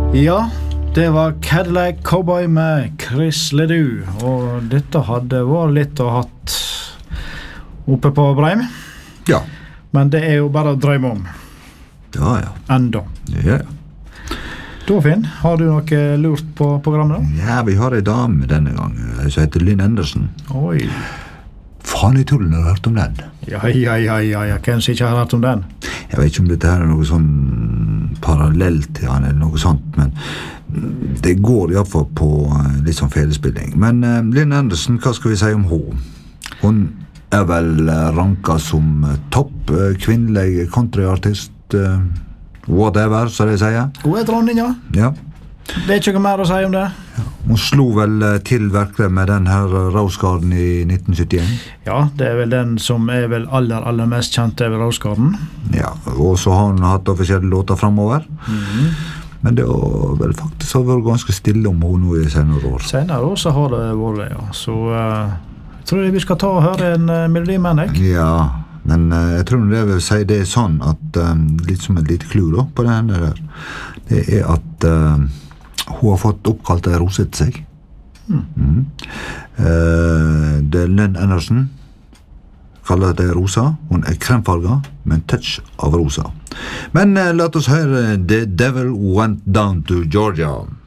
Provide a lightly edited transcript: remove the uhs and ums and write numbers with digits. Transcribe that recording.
Ja, det var Cadillac Cowboy med Chris Ledoux, og dette hadde vært litt å hatt oppe på Breim. Ja. Men det er jo bare å drømme om. Ja. Enda. Ja. Da, Finn, har du noe lurt på programmet da? Ja, vi har en dame denne gangen, som heter Lynn Anderson. Oi. Faen, jeg tror du har hørt om den. Ja, hvem som ikke har hørt om den? Jeg vet ikke om dette her er noe sånn parallelt til han eller noe sånt, men det går i hvert fall på litt sånn felespilling. Men Lynn Anderson, hva skal vi si om hun? Hun er vel ranket som topp kvinnelig countryartist, whatever, så det sier. Hun er dronninga. Ja. Det er ikke noe mer å si om det. Hun slo vel til virkelig med den her Rose Garden i 1971. Ja, det er vel den som er vel aller mest kjent over Rose Garden. Ja, og så har hun hatt offisielle låter fremover. Men det har vel faktisk vært ganske stille om hun nå i senere år. Senere år så har det vært det, ja. Så jeg tror vi skal ta og høre en melodi med deg. Ja, men jeg tror det vil si det er sånn at litt som et lite clue da, på denne der, det er at hun har fått oppkalt en rose til seg. Det er Lynn Anderson, kaller det rosa. Hun er kremfarget med en touch av rosa. Men la oss høre The Devil Went Down to Georgia.